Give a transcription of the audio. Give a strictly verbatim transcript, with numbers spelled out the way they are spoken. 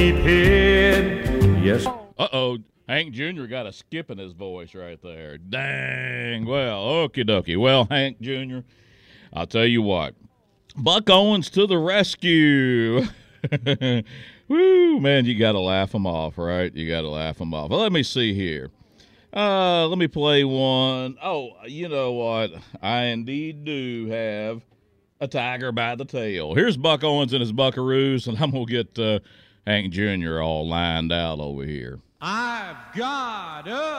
Yes. Uh-oh. Hank Junior got a skip in his voice right there. Dang. Well, okie dokie. Well, Hank Junior, I'll tell you what. Buck Owens to the rescue. Woo, man, you got to laugh them off, right? You got to laugh them off. Well, let me see here. Uh, let me play one. Oh, you know what? I indeed do have a tiger by the tail. Here's Buck Owens and his Buckaroos, and I'm going to get uh, Hank Junior all lined out over here. I've got a